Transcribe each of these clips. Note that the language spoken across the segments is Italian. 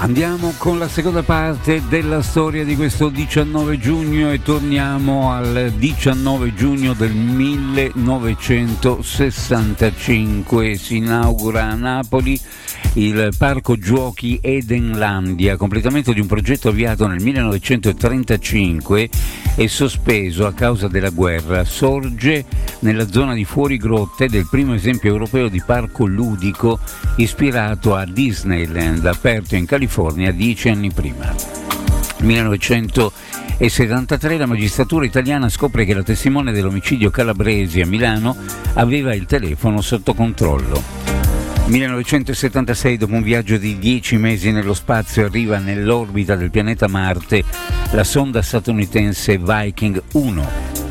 Andiamo con la seconda parte della storia di questo 19 giugno e torniamo al 19 giugno del 1965. Si inaugura a Napoli il parco giochi Edenlandia, completamento di un progetto avviato nel 1935 e sospeso a causa della guerra. Sorge nella zona di Fuorigrotte del primo esempio europeo di parco ludico ispirato a Disneyland, aperto in California 10 anni prima. 1973 la magistratura italiana scopre che la testimone dell'omicidio Calabresi a Milano aveva il telefono sotto controllo. 1976, dopo un viaggio di 10 mesi nello spazio, arriva nell'orbita del pianeta Marte la sonda statunitense Viking 1.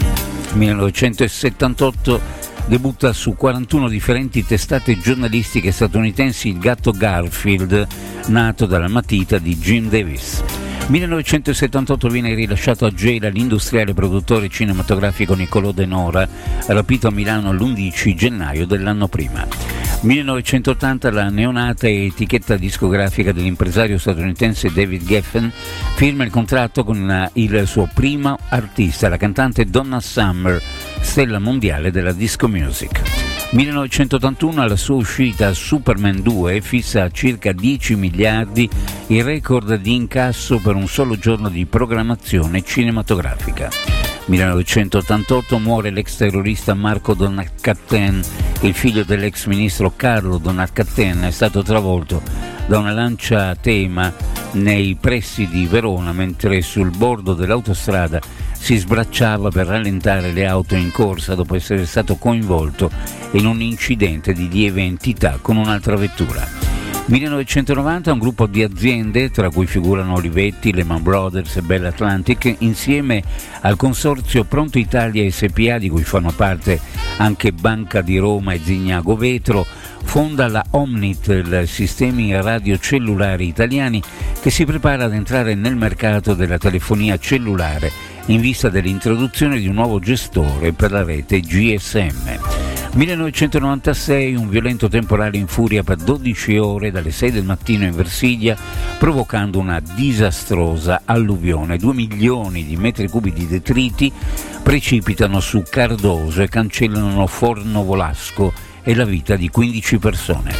1978 debutta su 41 differenti testate giornalistiche statunitensi il gatto Garfield, nato dalla matita di Jim Davis. 1978 viene rilasciato a Gela l'industriale produttore cinematografico Niccolò De Nora, rapito a Milano l'11 gennaio dell'anno prima. 1980 la neonata etichetta discografica dell'impresario statunitense David Geffen firma il contratto con il suo primo artista, la cantante Donna Summer, stella mondiale della disco music. 1981 alla sua uscita Superman 2 fissa a circa 10 miliardi il record di incasso per un solo giorno di programmazione cinematografica. 1988 muore l'ex terrorista Marco Donat-Cattin, il figlio dell'ex ministro Carlo Donat-Cattin è stato travolto da una lancia a tema nei pressi di Verona mentre sul bordo dell'autostrada si sbracciava per rallentare le auto in corsa dopo essere stato coinvolto in un incidente di lieve entità con un'altra vettura. 1990 un gruppo di aziende, tra cui figurano Olivetti, Lehman Brothers e Bell Atlantic, insieme al consorzio Pronto Italia SPA, di cui fanno parte anche Banca di Roma e Zignago Vetro, fonda la Omnitel, sistemi radiocellulari italiani, che si prepara ad entrare nel mercato della telefonia cellulare in vista dell'introduzione di un nuovo gestore per la rete GSM. 1996 un violento temporale infuria per 12 ore dalle 6 del mattino in Versilia, provocando una disastrosa alluvione. 2 milioni di metri cubi di detriti precipitano su Cardoso e cancellano Fornovolasco e la vita di 15 persone.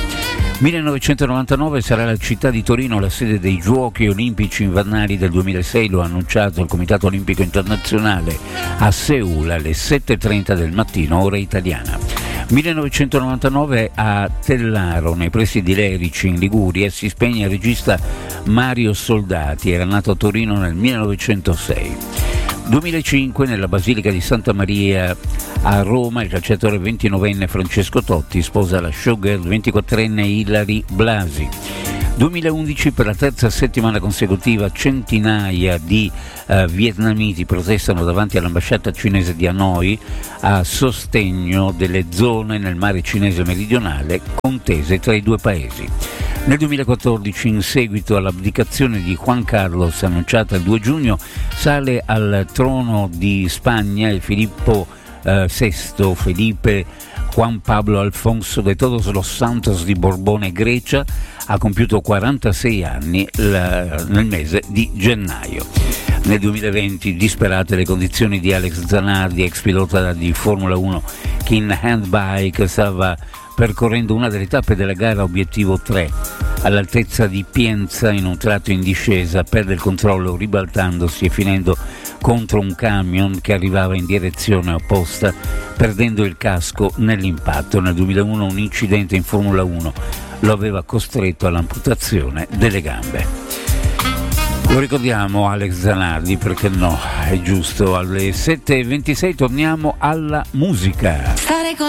1999 sarà la città di Torino la sede dei Giochi Olimpici Invernali del 2006, lo ha annunciato il Comitato Olimpico Internazionale a Seul alle 7:30 del mattino, ora italiana. 1999 a Tellaro, nei pressi di Lerici in Liguria, si spegne il regista Mario Soldati, era nato a Torino nel 1906. 2005 nella Basilica di Santa Maria a Roma il calciatore 29enne Francesco Totti sposa la showgirl 24enne Ilari Blasi. 2011 per la terza settimana consecutiva centinaia di vietnamiti protestano davanti all'ambasciata cinese di Hanoi a sostegno delle zone nel mare cinese meridionale contese tra i due paesi. Nel 2014, in seguito all'abdicazione di Juan Carlos annunciata il 2 giugno, sale al trono di Spagna il Filippo VI, Felipe Juan Pablo Alfonso de Todos los Santos di Borbone, Grecia, ha compiuto 46 anni nel mese di gennaio. Nel 2020 disperate le condizioni di Alex Zanardi, ex pilota di Formula 1 che in handbike stava percorrendo una delle tappe della gara obiettivo 3 all'altezza di Pienza in un tratto in discesa, perde il controllo ribaltandosi e finendo contro un camion che arrivava in direzione opposta, perdendo il casco nell'impatto. Nel 2001 un incidente in Formula 1 lo aveva costretto all'amputazione delle gambe. Lo ricordiamo Alex Zanardi, perché no, è giusto. Alle 7:26 torniamo alla musica.